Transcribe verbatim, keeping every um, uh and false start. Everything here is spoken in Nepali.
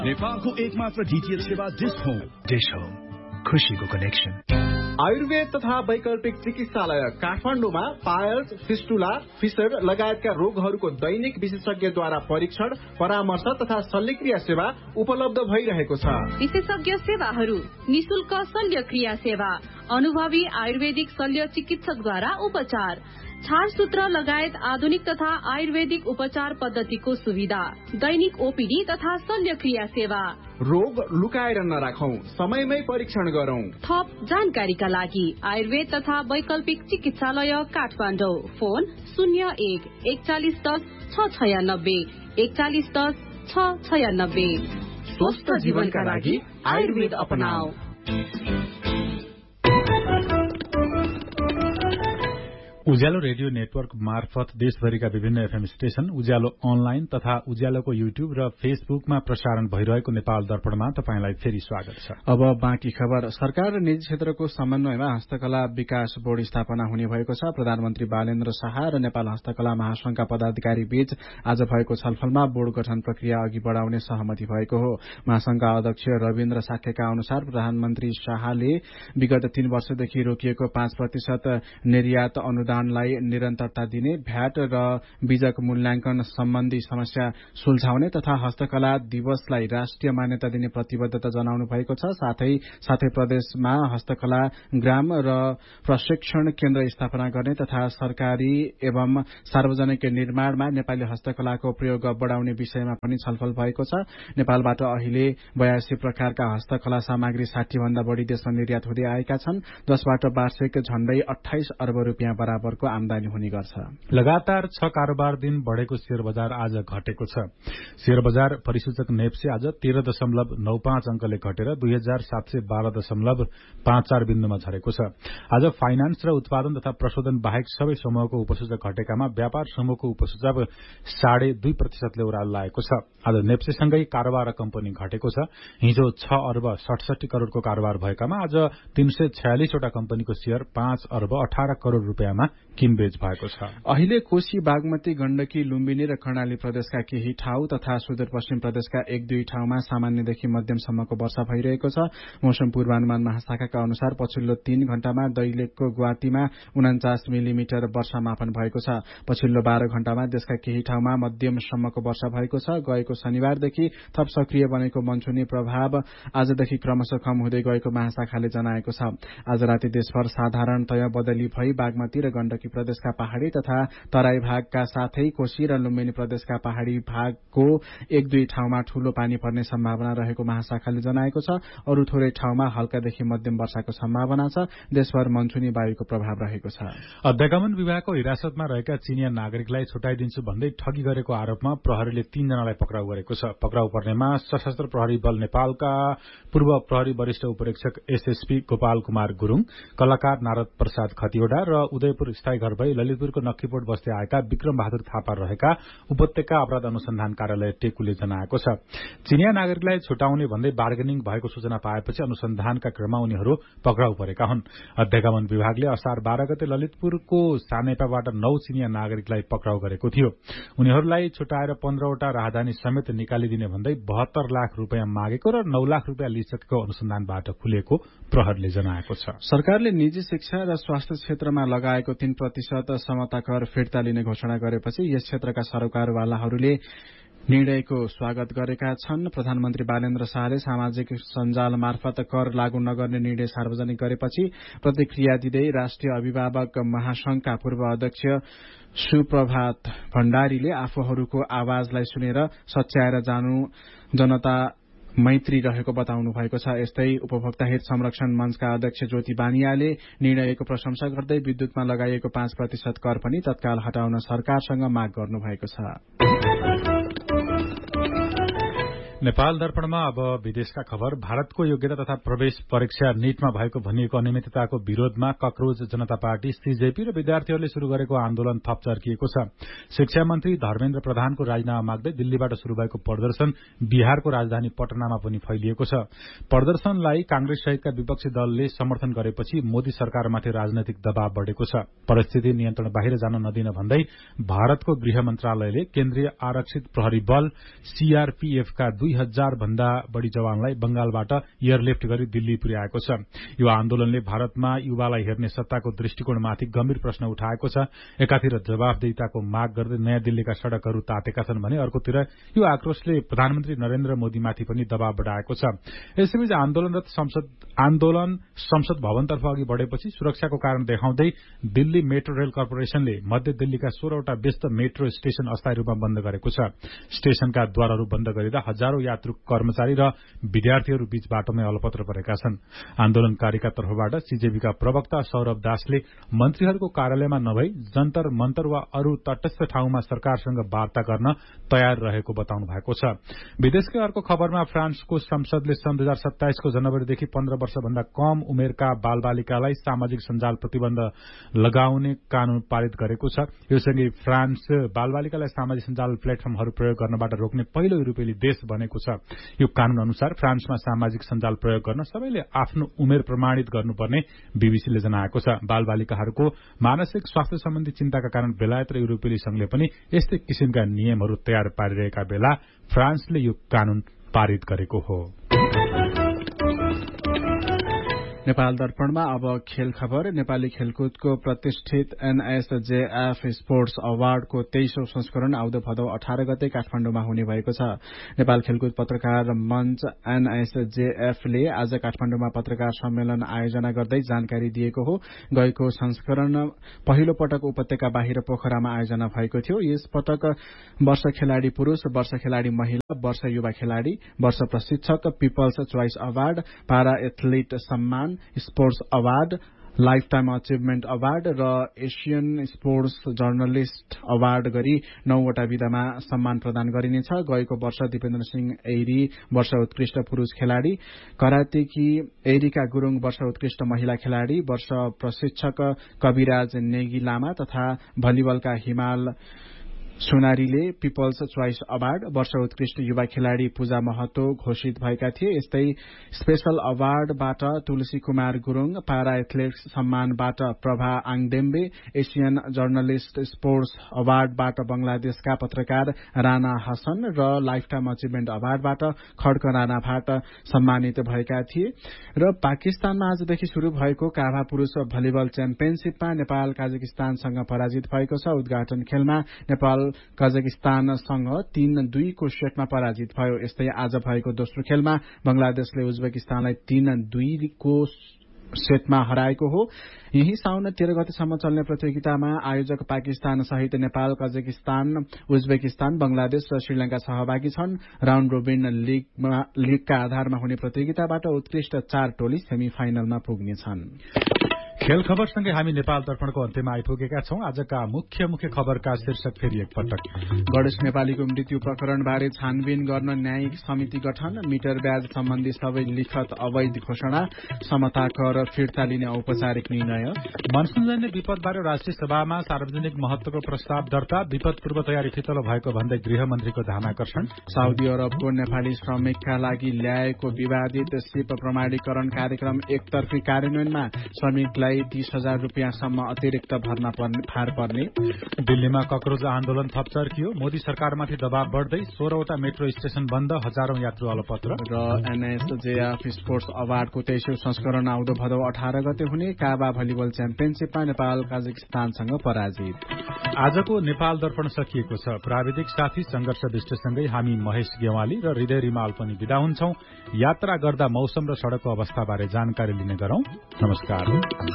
नेपालको एकमात्र डीटीएच सेवा डिश होम। डिश होम, खुशीको कनेक्सन। आयुर्वेद तथा वैकल्पिक चिकित्सालय काठमाडौँमा पायल्स, फिस्टुला, फिसर लगायतका रोगहरूको दैनिक विशेषज्ञद्वारा परीक्षण, परामर्श तथा शल्यक्रिया सेवा उपलब्ध भइरहेको छ। विशेषज्ञ सेवाहरू, निशुल्क शल्यक्रिया सेवा, अनुभवी आयुर्वेदिक शल्य चिकित्सकद्वारा उपचार, छारसूत्र लगायत आधुनिक तथा आयुर्वेदिक उपचार पद्धतिको सुविधा, दैनिक ओपीडी तथा शल्यक्रिया सेवा। रोग लुकाएर नराखौं, समयमै परीक्षण गरौं। थप जानकारीका लागि आयुर्वेद तथा वैकल्पिक चिकित्सालय काठमाडौँ, फोन शून्य एक एकचालिस दस छ छयानब्बे एकचालिस दस छ छयानब्बे। स्वस्थ जीवनका लागि आयुर्वेद अपनाऊ। उज्यालो रेडियो नेटवर्क मार्फत देशभरिका विभिन्न एफएम स्टेशन, उज्यालो अनलाइन तथा उज्यालोको युट्युब र फेसबुकमा प्रसारण भइरहेको नेपाल दर्पणमा तपाईंलाई फेरि स्वागत छ। अब बाँकी खबर। सरकार र निजी क्षेत्रको समन्वयमा हस्तकला विकास बोर्ड स्थापना हुने भएको छ। प्रधानमन्त्री बालेन्द्र शाह र नेपाल हस्तकला महासंघका पदाधिकारी बीच आज भएको छलफलमा बोर्ड गठन प्रक्रिया अघि बढ़ाउने सहमति भएको हो। महासंघका अध्यक्ष रविन्द्र साक्यका अनुसार प्रधानमन्त्री शाहले विगत तीन वर्षदेखि रोकिएको पाँच प्रतिशत निर्यात अनुदान लाई निरन्तरता दिने, भ्याट र बीजक मूल्याङ्कन सम्बन्धी समस्या सुल्झाउने तथा हस्तकला दिवसलाई राष्ट्रिय मान्यता दिने प्रतिबद्धता जनाउनु भएको छ। साथै साथै प्रदेशमा हस्तकला ग्राम र प्रशिक्षण केन्द्र स्थापना गर्ने तथा सरकारी एवं सार्वजनिक निर्माणमा नेपाली हस्तकलाको प्रयोग बढ़ाउने विषयमा पनि छलफल भएको छ। नेपालबाट अहिले बयासी प्रकारका हस्तकला सामग्री साठी भन्दा बढ़ी देशमा निर्यात हुँदै आएका छन्, जसबाट वार्षिक झण्डै अठाइस अर्ब रूपियाँ बराबर को आमदानी हुने गर्छ। लगातार छ कारोबार दिन बढ़ेको शेयर बजार आज घटेको छ। शेयर बजार परिसूचक नेप्से आज तेह्र दशमलव नौ पाँच अंकले घटेर दुई हजार सात सय बाह्र दशमलव पाँच चार बिन्दुमा झरेको छ। आज फाइनान्स र उत्पादन तथा प्रशोधन बाहेक सबै समूहको उपसूचक घटेकामा व्यापार समूहको उपसूचक साढे दुई प्रतिशतले ओह्रालो लागेको छ। आज नेप्सेसँगै कारोबार र कम्पनी घटेको छ। हिजो छ अर्ब सडसठी करोड़को कारोबार भएकामा आज तीन सय छयालिसवटा कम्पनीको शेयर पाँच अर्ब अठार करोड़ रूपियाँमा किनबेच भएको छ। अहिले कोशी, बागमती, गण्डकी, लुम्बिनी र कर्णाली प्रदेशका केही ठाउँ तथा सुदूरपश्चिम प्रदेशका एक दुई ठाउँमा सामान्यदेखि मध्यमसम्मको वर्षा भइरहेको छ। मौसम पूर्वानुमान महाशाखाका अनुसार पछिल्लो तीन घण्टामा दैलेखको गुवाहाटीमा उन्चास मिलिमिटर वर्षा मापन भएको छ। पछिल्लो बाह्र घण्टामा देशका केही ठाउँमा मध्यमसम्मको वर्षा भएको छ। गएको शनिबारदेखि थप सक्रिय बनेको मनसुनी प्रभाव आजदेखि क्रमशः कम हुँदै गएको महाशाखाले जनाएको छ। आज राति देशभर साधारणतया बदली भई बागमती र गण्डकी प्रदेशका पहाड़ी तथा तराई भागका साथै कोशी र लुम्बिनी प्रदेशका पहाड़ी भागको एक दुई ठाउँमा ठूलो पानी पर्ने सम्भावना रहेको महाशाखाले जनाएको छ। अरू थोरै ठाउँमा हल्कादेखि मध्यम वर्षाको सम्भावना छ। देशभर मनसुनी वायुको प्रभाव रहेको छ। अध्यागमन विभागको हिरासतमा रहेका चीनिया नागरिकलाई छुटाइदिन्छु भन्दै ठगी गरेको आरोपमा प्रहरीले तीनजनालाई पक्राउ गरेको छ। पक्राउ पर्नेमा सशस्त्र प्रहरी बल नेपालका पूर्व प्रहरी वरिष्ठ उपरीक्षक एसएसपी गोपाल कुमार गुरूङ, कलाकार नारद प्रसाद खतिवड़ा र उदयपुर स्थायी घर भई ललितपुरको नक्कीपोट बस्दै आएका विक्रम बहादुर थापा रहेका उपत्यका अपराध अनुसन्धान कार्यालय टेकुले जनाएको छ। चीनिया नागरिकलाई छुटाउने भन्दै बार्गेनिङ भएको सूचना पाएपछि अनुसन्धानका क्रममा उनीहरू पक्राउ परेका हुन्। अध्यागमन विभागले असार बाह्र गते ललितपुरको सानेपाबाट नौ चीनिया नागरिकलाई पक्राउ गरेको थियो। उनीहरूलाई छुटाएर पन्ध्रवटा राजधानी समेत निकालिदिने भन्दै बहत्तर लाख रूपियाँ मागेको र नौ लाख रूपियाँ लिइसकेको अनुसन्धानबाट खुलेको प्रहरीले जनाएको छ। सरकारले निजी शिक्षा र स्वास्थ्य क्षेत्रमा लगाएको तीन प्रतिशत समता कर फिर्ता लिने घोषणा गरेपछि यस क्षेत्रका सरोकारवालाहरूले निर्णयको स्वागत गरेका छन्। प्रधानमन्त्री बालेन्द्र शाहले सामाजिक सञ्जाल मार्फत कर लागू नगर्ने निर्णय सार्वजनिक गरेपछि प्रतिक्रिया दिँदै राष्ट्रिय अभिभावक महासंघका पूर्व अध्यक्ष सुप्रभात भण्डारीले आफूहरूको आवाजलाई सुनेर सच्याएर जानु जनता मैत्री रहेको बताउनु भएको छ। यस्तै उपभोक्ता हित संरक्षण मंचका अध्यक्ष ज्योति बानियाले निर्णयको प्रशंसा गर्दै विद्युतमा लगाइएको पाँच प्रतिशत कर पनि तत्काल हटाउन सरकारसँग माग गर्नु भएको छ। नेपाल दर्पणमा अब विदेशका खबर। भारतको योग्यता तथा प्रवेश परीक्षा नीटमा भएको भनिएको अनियमितताको विरोधमा कक्रोच जनता पार्टी सीजेपी र विद्यार्थीहरूले शुरू गरेको आन्दोलन थप चर्किएको छ। शिक्षा मन्त्री धर्मेन्द्र प्रधानको राजीनामा माग्दै दिल्लीबाट शुरू भएको प्रदर्शन बिहारको राजधानी पटनामा पनि फैलिएको छ। प्रदर्शनलाई कांग्रेस सहितका विपक्षी दलले समर्थन गरेपछि मोदी सरकारमाथि राजनैतिक दबाव बढ़ेको छ। परिस्थिति नियन्त्रण बाहिर जान नदिन भन्दै भारतको गृह मन्त्रालयले केन्द्रीय आरक्षित प्रहरी बल सीआरपीएफका दुई दुई हजार भन्दा बढ़ी जवानलाई बंगालबाट एयरलिफ्ट गरी दिल्ली पुर्याएको छ। यो आन्दोलनले भारतमा युवालाई हेर्ने सत्ताको दृष्टिकोणमाथि गम्भीर प्रश्न उठाएको छ। एकातिर जवाफदेहिताको माग गर्दै नयाँ दिल्लीका सड़कहरू तातेका छन् भने अर्कोतिर यो आक्रोशले प्रधानमन्त्री नरेन्द्र मोदीमाथि पनि दबाव बढ़ाएको छ। यसैबीच आन्दोलनरत संसद आन्दोलन संसद भवनतर्फ अघि बढ़ेपछि सुरक्षाको कारण देखाउँदै दिल्ली मेट्रो रेल कर्पोरेशनले मध्य दिल्लीका सोह्रवटा व्यस्त मेट्रो स्टेशन अस्थायी रूपमा बन्द गरेको छ। स्टेशनका द्वारहरू बन्द गरिँदा हजारौं यात्रु कर्मचारी र विद्यार्थीहरू बीच बाटोमै अलपत्र परेका छन्। आन्दोलनकारीका तर्फबाट सीजेबीका प्रवक्ता सौरभ दासले मन्त्रीहरूको कार्यालयमा नभई जन्तर मन्तर वा अरू तटस्थ ठाउँमा सरकारसँग वार्ता गर्न तयार रहेको बताउनु भएको छ। विदेशकै अर्को खबरमा फ्रान्सको संसदले सन् दुई हजार सत्ताइसको जनवरीदेखि पन्ध्र वर्षभन्दा कम उमेरका बालबालिकालाई सामाजिक सञ्जाल प्रतिबन्ध लगाउने कानून पारित गरेको छ। योसँगै फ्रान्स बालबालिकालाई सामाजिक सञ्जाल प्लेटफर्महरू प्रयोग गर्नबाट रोक्ने पहिलो युरोपेली देश बनेको छ। यो कानून अनुसार फ्रान्समा सामाजिक सञ्जाल प्रयोग गर्न सबैले आफ्नो उमेर प्रमाणित गर्नुपर्ने बीबीसीले जनाएको छ। बालबालिकाहरूको मानसिक स्वास्थ्य सम्बन्धी चिन्ताका कारण बेलायत र युरोपेली संघले पनि यस्तै किसिमका नियमहरू तयार पारिरहेका बेला फ्रान्सले यो कानून पारित गरेको हो। नेपाल दर्पणमा अब खेल खबर। नेपाली खेलकुदको प्रतिष्ठित एनएसजेएफ स्पोर्ट्स अवार्डको तेइसौं संस्करण आउँदो भदौ अठार गते काठमाडौँमा हुने भएको छ। नेपाल खेलकुद पत्रकार मञ्च एनएसजेएफले आज काठमाडौँमा पत्रकार सम्मेलन आयोजना गर्दै जानकारी दिएको हो। गएको संस्करण पहिलो पटक उपत्यका बाहिर पोखरामा आयोजना भएको थियो। यस पटक वर्ष खेलाड़ी पुरूष, वर्ष खेलाड़ी महिला, वर्ष युवा खेलाड़ी, वर्ष प्रशिक्षक, पिपल्स चोइस अवार्ड, पारा एथलिट सम्मान, sports award, life time achievement award र एसियन स्पोर्ट्स जर्नलिस्ट अवार्ड गरी नौवटा विधामा सम्मान प्रदान गरिनेछ। गएको वर्ष दिपेन्द्र सिंह ऐरी वर्ष उत्कृष्ट पुरूष खेलाड़ी, करातेकी एरिका गुरूङ वर्ष उत्कृष्ट महिला खेलाड़ी, वर्ष प्रशिक्षक कविराज नेगी लामा तथा भलिबलका हिमाल सुनारीले पिपल्स चोइस अवार्ड, वर्ष उत्कृष्ट युवा खेलाड़ी पूजा महतो घोषित भएका थिए। यस्तै स्पेशल अवार्डबाट तुलसी कुमार गुरूङ, पारा athletics सम्मानबाट Prabha आङदेम्बे, Asian journalist sports अवार्डबाट बंगलादेशका पत्रकार राणा हसन र life time achievement अवार्डबाट Khadka Ranabhat सम्मानित भएका थिए। र पाकिस्तानमा आजदेखि शुरू भएको काभा पुरूष भलिबल च्याम्पियनशीपमा नेपाल काजाकिस्तानसँग पराजित भएको छ। उद्घाटन खेलमा नेपाल कजाकिस्तानसँग तीन दुईको सेटमा पराजित भयो। यस्तै आज भएको दोस्रो खेलमा बंगलादेशले उज्बेकिस्तानलाई तीन दुईको सेटमा हराएको हो। यही साउन तेह्र गतेसम्म चल्ने प्रतियोगितामा आयोजक पाकिस्तान सहित नेपाल, कजाकिस्तान, उज्बेकिस्तान, बंगलादेश र श्रीलंका सहभागी छन्। राउण्ड रोबिन लीगमा लीगका आधारमा हुने प्रतियोगिताबाट उत्कृष्ट चार टोली सेमी फाइनलमा पुग्नेछन्। खेल खबरसँगै हामी नेपाल दर्पणको अन्त्यमा आइपुगेका छौं। आजका मुख्य मुख्य खबरका शीर्षक फेरि एकपटक। गणेश नेपालीको मृत्यु प्रकरणबारे छानबिन गर्न न्यायिक समिति गठन, मिटर ब्याज सम्बन्धी सबै लिखत अवैध घोषणा, समता कर फिर्ता लिने औपचारिक निर्णय, मनसूनजन्य विपदबारे राष्ट्रिय सभामा सार्वजनिक महत्वको प्रस्ताव दर्ता, विपद पूर्व तयारी फितलो भएको भन्दै गृहमन्त्रीको ध्यानाकर्षण, साउदी अरबको नेपाली श्रमिकका लागि ल्याएको विवादित सिप प्रमाणीकरण कार्यक्रम एकतर्फी कार्यान्वयनमा श्रमिकलाई तीस हजार रूपियाँसम्म अतिरिक्त भर्ना फार पर्ने, दिल्लीमा कक्रोज आन्दोलन थप चर्कियो, मोदी सरकारमाथि दबाव बढ्दै सोह्रवटा मेट्रो स्टेशन बन्द, हजारौं यात्रु अलपत्र र एनएसजेएफ स्पोर्ट्स अवार्डको तेइसौं संस्करण आउँदो भदौ अठार गते हुने काबा भलिबल च्याम्पियनशीपमा नेपाल काजाकिस्तानसँग पराजित। आजको नेपाल दर्पण सकिएको छ। प्राविधिक साथी संघर्ष विष्टसँगै हामी महेश गेवाली र हृदय रिमाल पनि विदा हुन्छौं। यात्रा गर्दा मौसम र सड़कको अवस्थाबारे जानकारी लिने गरौं। नमस्कार।